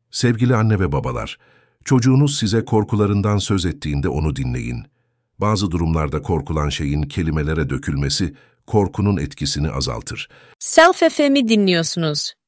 Sevgili anne ve babalar, çocuğunuz size korkularından söz ettiğinde onu dinleyin. Bazı durumlarda korkulan şeyin kelimelere dökülmesi, korkunun etkisini azaltır. Self FM'i dinliyorsunuz.